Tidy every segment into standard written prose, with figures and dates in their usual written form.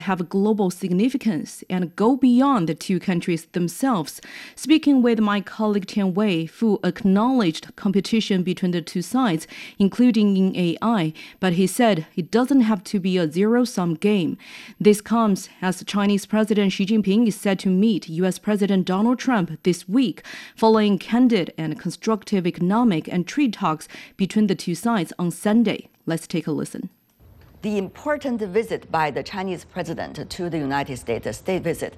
have global significance and go beyond the two countries themselves. Speaking with my colleague Tian Wei, Fu acknowledged competition between the two sides, including in AI, but he said it doesn't have to be a zero-sum game. This comes as Chinese President Xi Jinping is set to meet U.S. President Donald Trump this week, following candid and constructive economic and trade talks between the two sides on Sunday. Let's take a listen. The important visit by the Chinese president to the United States, a state visit,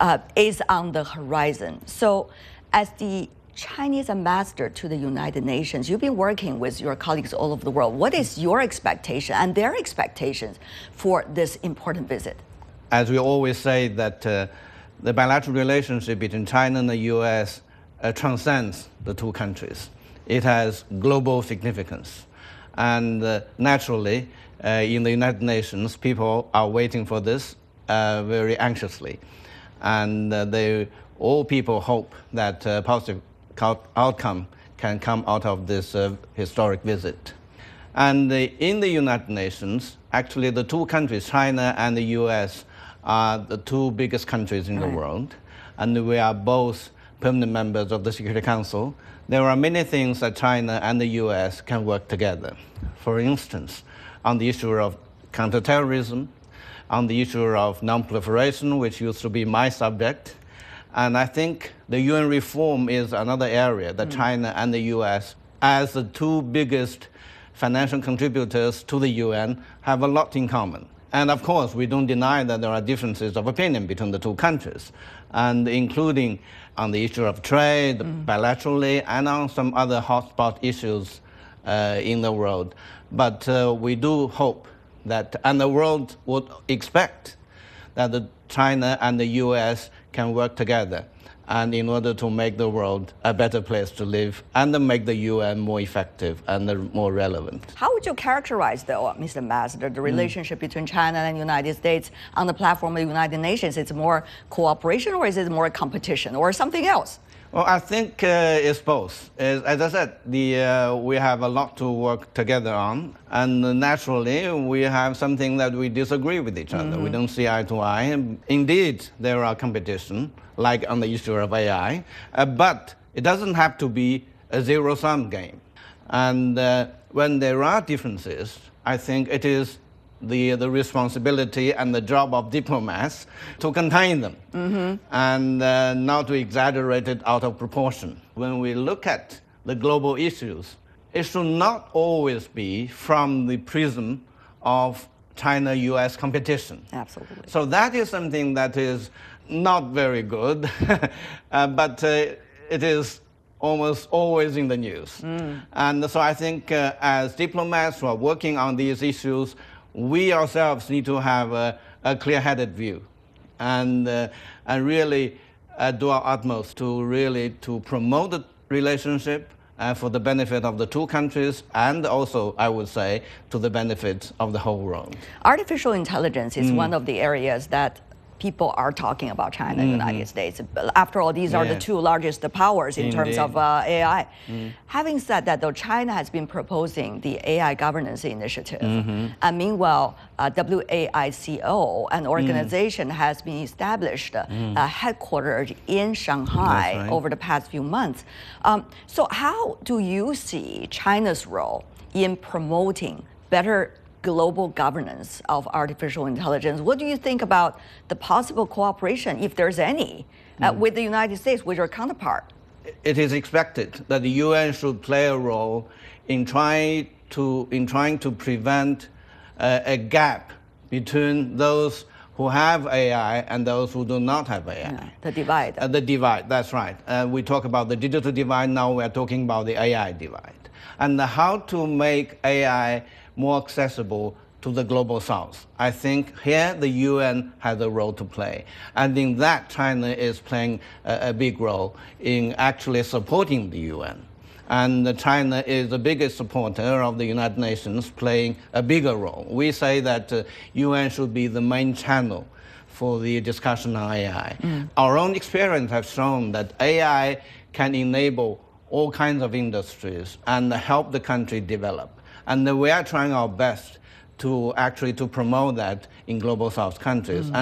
is on the horizon. So as the Chinese ambassador to the United Nations, you've been working with your colleagues all over the world. What is your expectation and their expectations for this important visit? As we always say that the bilateral relationship between China and the U.S. Transcends the two countries. It has global significance. And naturally, in the United Nations, people are waiting for this very anxiously. And all people hope that a positive outcome can come out of this historic visit. And in the United Nations, actually the two countries, China and the US, are the two biggest countries in the world. And we are both permanent members of the Security Council. There are many things that China and the US can work together. For instance, on the issue of counterterrorism, on the issue of non-proliferation, which used to be my subject. And I think the UN reform is another area that China and the US, as the two biggest financial contributors to the UN, have a lot in common. And of course, we don't deny that there are differences of opinion between the two countries, and including on the issue of trade, bilaterally, and on some other hotspot issues in the world. But we do hope that, and the world would expect, that China and the US can work together and in order to make the world a better place to live and to make the UN more effective and more relevant. How would you characterize, though, Mr. Ambassador, the relationship between China and the United States on the platform of the United Nations? Is it more cooperation, or is it more competition, or something else? Well, I think it's both. As I said, we have a lot to work together on, and naturally we have something that we disagree with each other. We don't see eye to eye. Indeed, there are competition, like on the issue of AI, but it doesn't have to be a zero-sum game. And when there are differences, I think it is the responsibility and the job of diplomats to contain them and not to exaggerate it out of proportion. When we look at the global issues, it should not always be from the prism of China-US competition. Absolutely. So that is something that is not very good, but it is almost always in the news. And so I think as diplomats who are working on these issues, we ourselves need to have a clear-headed view and really do our utmost to promote the relationship for the benefit of the two countries and also, I would say, to the benefit of the whole world. Artificial intelligence is one of the areas that people are talking about China and the United States. After all, these are the two largest powers in terms of AI. Having said that, though, China has been proposing the AI governance initiative. And meanwhile, WAICO, an organization, has been established, headquartered in Shanghai over the past few months. So how do you see China's role in promoting better global governance of artificial intelligence? What do you think about the possible cooperation, if there's any, with the United States, with your counterpart? It is expected that the UN should play a role in trying to prevent a gap between those who have AI and those who do not have AI. Yeah, the divide. The divide, that's right. We talk about the digital divide, now we're talking about the AI divide. And how to make AI more accessible to the global south. I think here the UN has a role to play. And in that, China is playing a big role in actually supporting the UN. And China is the biggest supporter of the United Nations, playing a bigger role. We say that UN should be the main channel for the discussion on AI. Our own experience has shown that AI can enable all kinds of industries and help the country develop. And we are trying our best to actually promote that in global south countries.